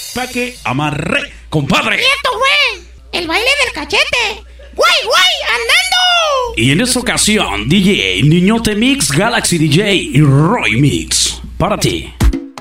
pa' que amarre, compadre. ¡Cierto, güey! ¡El baile del cachete! ¡Güey, andando! Y en esta ocasión, DJ Niñote Mix, Galaxy DJ y Roy Mix. Para ti.